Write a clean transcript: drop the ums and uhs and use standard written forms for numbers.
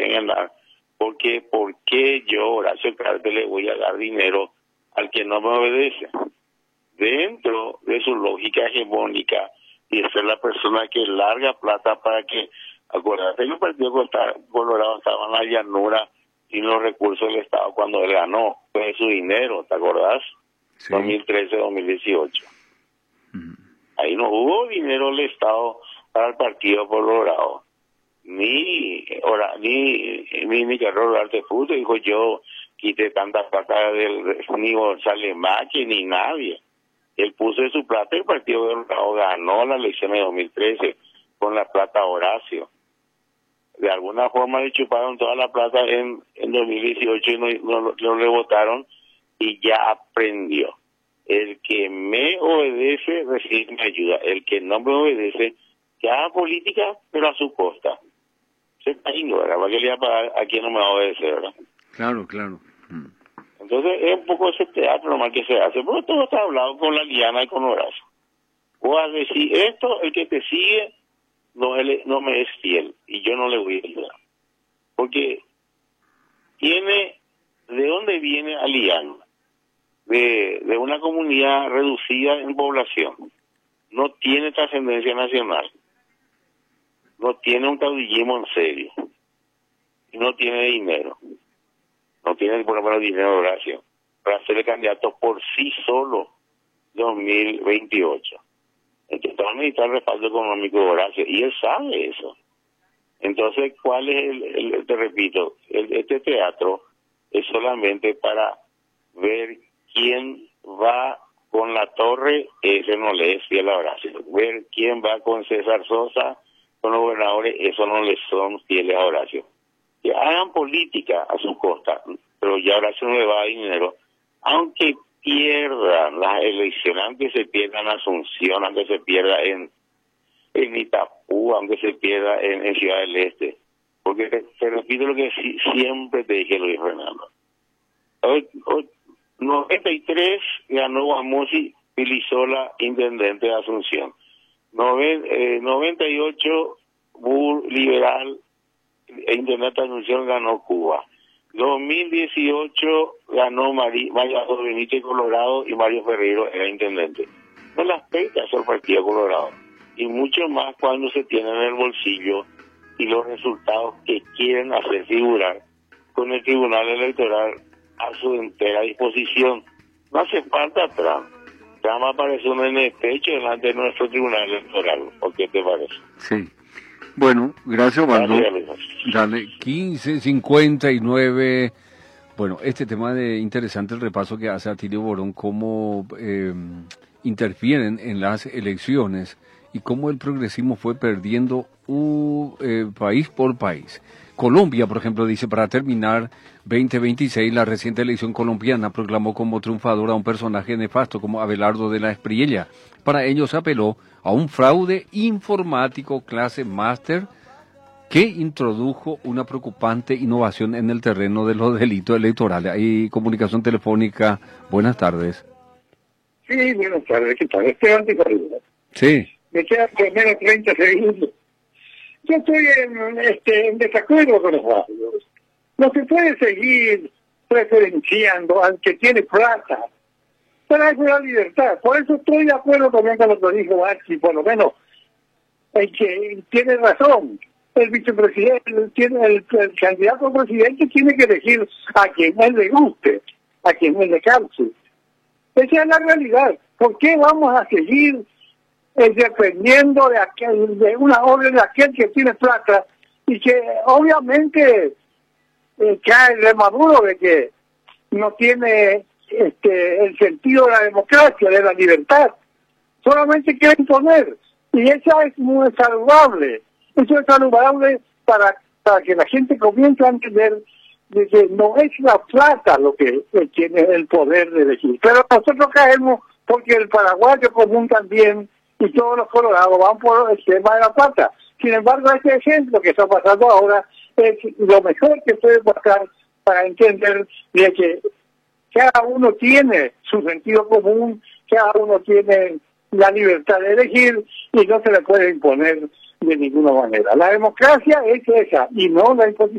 vengan a dar. Porque, ¿por qué yo, Horacio Carpe, le voy a dar dinero al que no me obedece? Dentro de su lógica hegemónica y de ser la persona que larga plata para que, acuérdate que el Partido Colorado estaba en la llanura sin los recursos del Estado cuando él ganó, fue su dinero, ¿te acordás? Sí. 2013-2018. Ahí no hubo dinero del Estado para el Partido Colorado. Ni Carlos Arte Fruto dijo yo quité tanta plata ni González Maque ni nadie. Él puso de su plata y el Partido Colorado ganó la elección de 2013 con la plata Horacio. De alguna forma le chuparon toda la plata en 2018 y no le votaron y ya aprendió. El que me obedece recibe mi ayuda. El que no me obedece, que haga política, pero a su costa. Se está ¿verdad? ¿Para qué le voy a pagar a quien no me va a obedecer, verdad? Claro, claro. Entonces es un poco ese teatro nomás que se hace. Pero todo está hablado con la Liana y con Horacio. Vos vas a decir esto, el que te sigue no me es fiel y yo no le voy a ayudar. Porque ¿de dónde viene Aliana? De una comunidad reducida en población. No tiene trascendencia nacional. No tiene un caudillismo en serio. Y no tiene dinero. No tiene por lo menos dinero, Horacio, para ser el candidato por sí solo 2028. Entonces va a necesitar el respaldo económico de Horacio. Y él sabe eso. Entonces, ¿cuál es te repito, este teatro es solamente para ver quién va con la torre, ese no le es fiel a Horacio. Ver quién va con César Sosa, con los gobernadores, eso no le son fieles a Horacio. Que hagan política a su costa, pero ya Horacio no le va a dar dinero, aunque pierdan las elecciones, aunque se pierda en Asunción, aunque se pierda en Itapú, aunque se pierda en Ciudad del Este. Porque te repito lo que siempre te dije, Luis Fernando. Hoy 93 ganó Guamusi Pilisola, intendente de Asunción. 98 Liberal e intendente de Asunción ganó Cuba. 2018 ganó María Benítez Colorado y Mario Ferreiro era intendente. No las peitas el Partido Colorado. Y mucho más cuando se tienen en el bolsillo y los resultados que quieren hacer figurar con el Tribunal Electoral a su entera disposición. No hace falta Trump. Trump apareció en el pecho delante de nuestro Tribunal Electoral. ¿O qué te parece? Sí. Bueno, gracias, Osvaldo. Dale, 15:59. Bueno, este tema interesante el repaso que hace Atilio Borón, cómo interfieren en las elecciones y cómo el progresismo fue perdiendo país por país. Colombia, por ejemplo, dice, para terminar 2026, la reciente elección colombiana proclamó como triunfador a un personaje nefasto como Abelardo de la Espriella. Para ello se apeló a un fraude informático clase máster que introdujo una preocupante innovación en el terreno de los delitos electorales. Hay comunicación telefónica. Buenas tardes. Sí, buenas tardes. ¿Qué tal? Esteban de Corrientes. Sí. Me quedan primero 30 segundos. Yo estoy en desacuerdo con los barrios. No se puede seguir preferenciando al que tiene plata. Para eso la libertad. Por eso estoy de acuerdo también con lo que dijo Archie, por lo menos, el que tiene razón. El vicepresidente, el candidato a presidente tiene que elegir a quien él le guste, a quien él le cause. Esa es la realidad. ¿Por qué vamos a seguir dependiendo de una orden de aquel que tiene plata y que obviamente cae de Maduro de que no tiene el sentido de la democracia, de la libertad? Solamente quiere imponer, y esa es muy saludable. Eso es saludable para que la gente comience a entender de que no es la plata lo que tiene el poder de elegir. Pero nosotros caemos porque el paraguayo común también y todos los colorados van por el tema de la plata. Sin embargo, este ejemplo que está pasando ahora es lo mejor que puede pasar para entender de que cada uno tiene su sentido común, cada uno tiene la libertad de elegir y no se le puede imponer de ninguna manera. La democracia es esa y no la imposición.